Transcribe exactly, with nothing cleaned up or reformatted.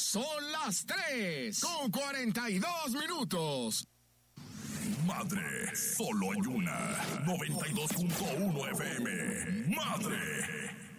Son las tres con cuarenta y dos minutos. Madre, solo hay una. noventa y dos punto uno F M. Madre.